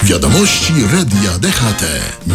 Wiadomości Radia DHT.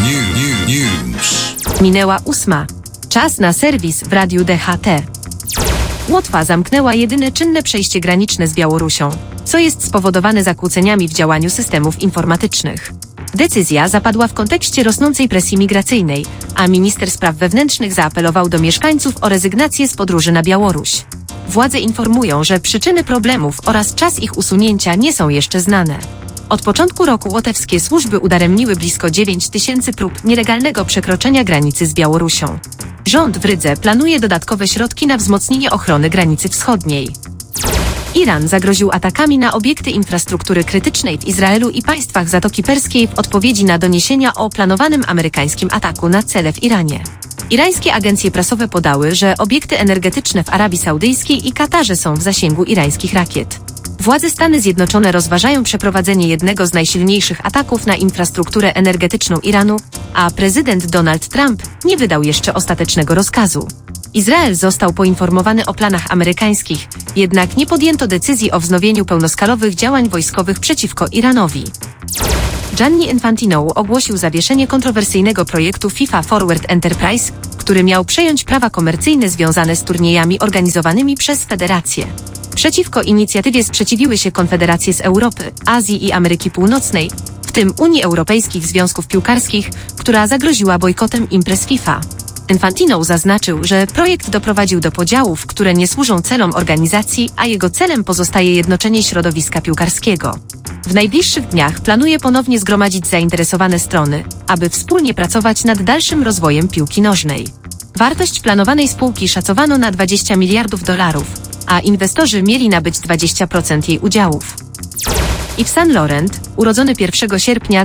News. Minęła 8. Czas na serwis w Radiu DHT. Łotwa zamknęła jedyne czynne przejście graniczne z Białorusią, co jest spowodowane zakłóceniami w działaniu systemów informatycznych. Decyzja zapadła w kontekście rosnącej presji migracyjnej, a minister spraw wewnętrznych zaapelował do mieszkańców o rezygnację z podróży na Białoruś. Władze informują, że przyczyny problemów oraz czas ich usunięcia nie są jeszcze znane. Od początku roku łotewskie służby udaremniły blisko 9 000 prób nielegalnego przekroczenia granicy z Białorusią. Rząd w Rydze planuje dodatkowe środki na wzmocnienie ochrony granicy wschodniej. Iran zagroził atakami na obiekty infrastruktury krytycznej w Izraelu i państwach Zatoki Perskiej w odpowiedzi na doniesienia o planowanym amerykańskim ataku na cele w Iranie. Irańskie agencje prasowe podały, że obiekty energetyczne w Arabii Saudyjskiej i Katarze są w zasięgu irańskich rakiet. Władze Stany Zjednoczone rozważają przeprowadzenie jednego z najsilniejszych ataków na infrastrukturę energetyczną Iranu, a prezydent Donald Trump nie wydał jeszcze ostatecznego rozkazu. Izrael został poinformowany o planach amerykańskich, jednak nie podjęto decyzji o wznowieniu pełnoskalowych działań wojskowych przeciwko Iranowi. Gianni Infantino ogłosił zawieszenie kontrowersyjnego projektu FIFA Forward Enterprise, który miał przejąć prawa komercyjne związane z turniejami organizowanymi przez federację. Przeciwko inicjatywie sprzeciwiły się konfederacje z Europy, Azji i Ameryki Północnej, w tym Unii Europejskich Związków Piłkarskich, która zagroziła bojkotem imprez FIFA. Infantino zaznaczył, że projekt doprowadził do podziałów, które nie służą celom organizacji, a jego celem pozostaje jednoczenie środowiska piłkarskiego. W najbliższych dniach planuje ponownie zgromadzić zainteresowane strony, aby wspólnie pracować nad dalszym rozwojem piłki nożnej. Wartość planowanej spółki szacowano na $20 miliardów, a inwestorzy mieli nabyć 20% jej udziałów. Yves Saint Laurent, urodzony 1 sierpnia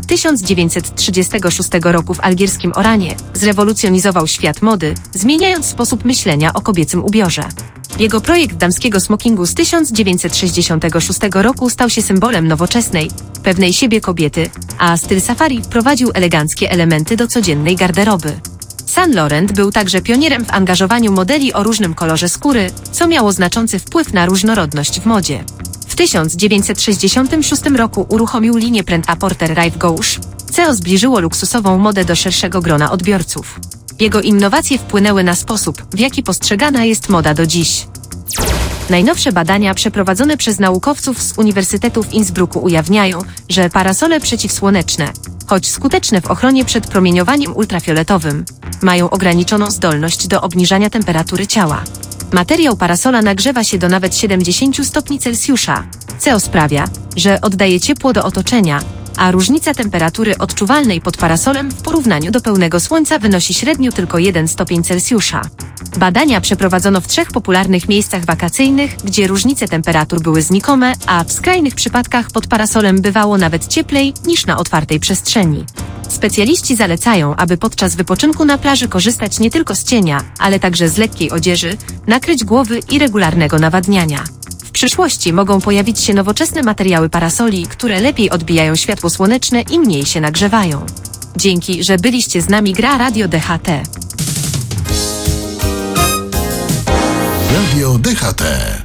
1936 roku w algierskim Oranie, zrewolucjonizował świat mody, zmieniając sposób myślenia o kobiecym ubiorze. Jego projekt damskiego smokingu z 1966 roku stał się symbolem nowoczesnej, pewnej siebie kobiety, a styl safari wprowadził eleganckie elementy do codziennej garderoby. Saint Laurent był także pionierem w angażowaniu modeli o różnym kolorze skóry, co miało znaczący wpływ na różnorodność w modzie. W 1966 roku uruchomił linię Pret-à-Porter Rive Gauche, co zbliżyło luksusową modę do szerszego grona odbiorców. Jego innowacje wpłynęły na sposób, w jaki postrzegana jest moda do dziś. Najnowsze badania przeprowadzone przez naukowców z Uniwersytetu w Innsbrucku ujawniają, że parasole przeciwsłoneczne, choć skuteczne w ochronie przed promieniowaniem ultrafioletowym, mają ograniczoną zdolność do obniżania temperatury ciała. Materiał parasola nagrzewa się do nawet 70 stopni Celsjusza, co sprawia, że oddaje ciepło do otoczenia, a różnica temperatury odczuwalnej pod parasolem w porównaniu do pełnego słońca wynosi średnio tylko 1 stopień Celsjusza. Badania przeprowadzono w 3 popularnych miejscach wakacyjnych, gdzie różnice temperatur były znikome, a w skrajnych przypadkach pod parasolem bywało nawet cieplej niż na otwartej przestrzeni. Specjaliści zalecają, aby podczas wypoczynku na plaży korzystać nie tylko z cienia, ale także z lekkiej odzieży, nakryć głowy i regularnego nawadniania. W przyszłości mogą pojawić się nowoczesne materiały parasoli, które lepiej odbijają światło słoneczne i mniej się nagrzewają. Dzięki, że byliście z nami. Gra Radio DHT. Radio DHT.